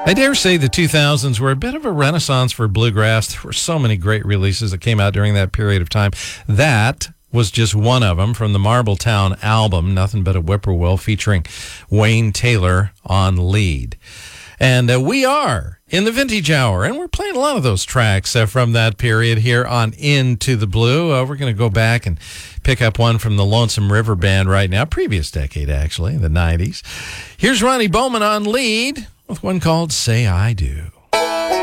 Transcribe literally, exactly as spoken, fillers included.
I dare say the two thousands were a bit of a renaissance for bluegrass. There were so many great releases that came out during that period of time. That was just one of them from the Marbletown album, Nothing But a Whippoorwill, featuring Wayne Taylor on lead. And uh, we are in the Vintage Hour, and we're playing a lot of those tracks uh, from that period here on Into the Blue. Uh, we're going to go back and pick up one from the Lonesome River Band right now, previous decade, actually, the nineties. Here's Ronnie Bowman on lead with one called Say I Do.